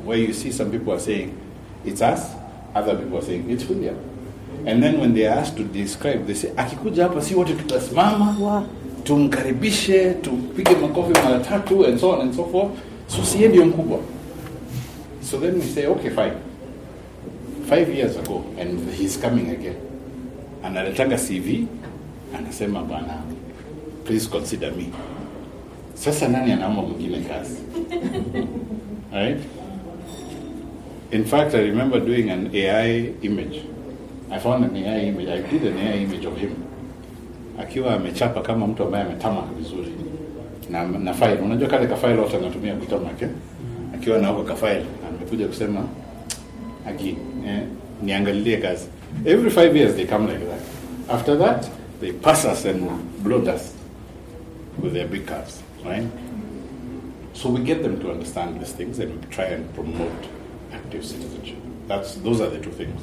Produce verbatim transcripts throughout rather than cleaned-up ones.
where you see some people are saying, it's us, other people are saying, it's William. And then when they are asked to describe, they say, akikuja hapa si wote tutasimama, wow, tumkaribishe, tupige makofi mara tatu, and so on and so forth. So siye ndio mkubwa. So then we say, okay, fine. Five years ago, and he's coming again. Analetanga C V, anasema bana, please consider me. Sasa nani anaomba mwingine kazi? Right? In fact, I remember doing an A I image. I found an A I image. I did an A I image of him. Akiwa amechapa kama mtu ambaye ametama vizuri. Na na file, unajua kale ka file wote anatumia kutama yake. Akiwa na huko ka file, amekuja kusema aki eh, niangalilie kazi. Every five years they come like that. After that, they pass us and blow dust with their big cars, right? So we get them to understand these things and we try and promote active citizenship. That's those are the two things.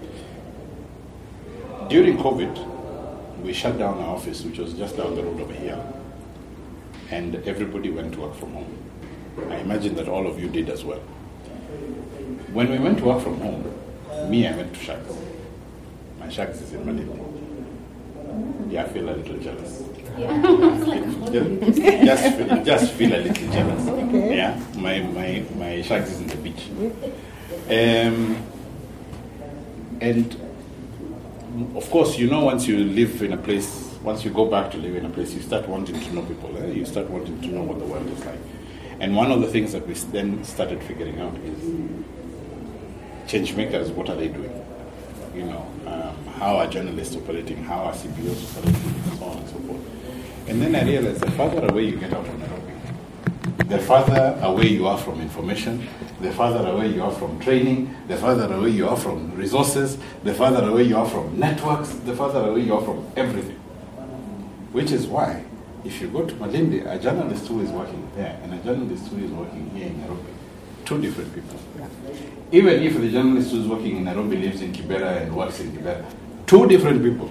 During COVID, we shut down our office, which was just down the road over here, and everybody went to work from home. I imagine that all of you did as well. When we went to work from home, me, I went to Shags. My Shags is in Malindi. Yeah, I feel a little jealous. Yeah. just, feel, just feel a little jealous. Okay. Yeah, my, my, my Shags is in the beach. Um, and of course, you know, once you live in a place, once you go back to live in a place, you start wanting to know people. Eh? You start wanting to know what the world is like. And one of the things that we then started figuring out is change makers, what are they doing? You know, um, how are journalists operating? How are C P Os operating? And so on and so forth. And then I realized the farther away you get out of Nairobi, the farther away you are from information, the farther away you are from training, the farther away you are from resources, the farther away you are from networks, the farther away you are from everything. Which is why, if you go to Malindi, a journalist who is working there and a journalist who is working here in Nairobi, two different people. Even if the journalist who is working in Nairobi lives in Kibera and works in Kibera, two different people.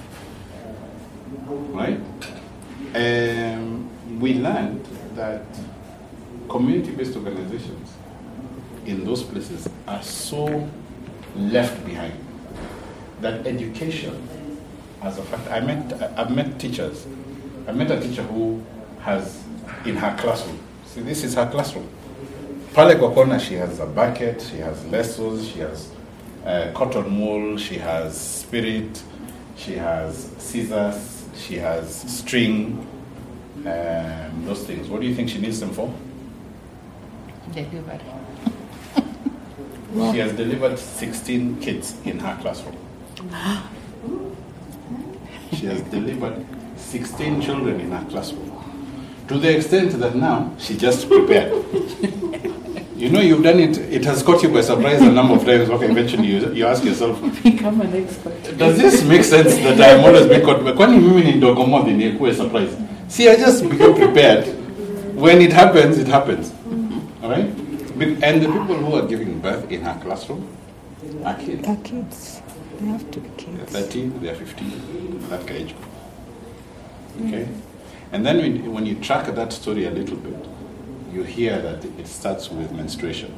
Right? Um, we learned that community-based organizations in those places are so left behind that education, as a fact, I met, I've met teachers. I met a teacher who has, in her classroom, see, this is her classroom. Pale kwa kona, she has a bucket, she has lessons, she has uh, cotton wool, she has spirit, she has scissors, she has string, um, those things. What do you think she needs them for? Delivery. She has delivered sixteen kids in her classroom. She has delivered sixteen children in her classroom. To the extent that now, she just prepared. You know, you've done it, it has caught you by surprise a number of times. Okay, eventually you, you ask yourself, become an expert. Does this make sense that I'm always being caught by kwani mimi ni ndogo more than a surprise? See, I just become prepared. When it happens, it happens. All right? And the people who are giving birth in her classroom are kids. They're kids. They have to be kids. They're thirteen, they're fifteen, that age. Okay? And then when, when you track that story a little bit, you hear that it starts with menstruation.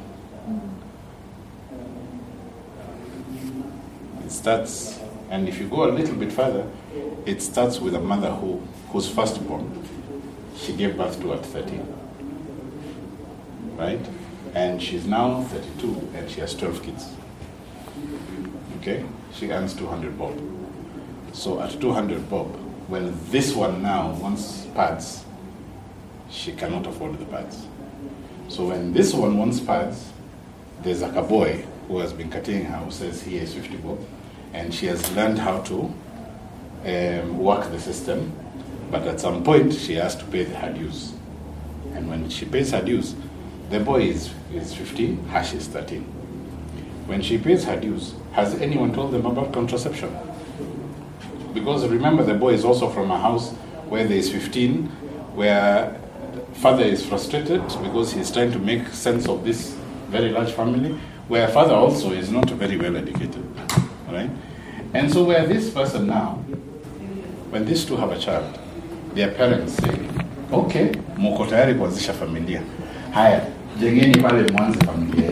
It starts, and if you go a little bit further, it starts with a mother who, whose firstborn, she gave birth to at thirteen. Right? And she's now thirty-two and she has twelve kids. Okay? She earns two hundred bob. So at two hundred bob, when this one now wants pads, she cannot afford the pads. So when this one wants pads, there's like a boy who has been cutting her who says he is fifty bob, and she has learned how to um, work the system, but at some point she has to pay her dues. And when she pays her dues, the boy is, is fifteen, her she is thirteen. When she pays her dues, has anyone told them about contraception? Because remember, the boy is also from a house where there is fifteen, where father is frustrated because he's trying to make sense of this very large family, where father also is not very well educated, right? And so where this person now, when these two have a child, their parents say, okay, mko tayari kuanzisha familia. Haya, jengeni pale mwanze familia.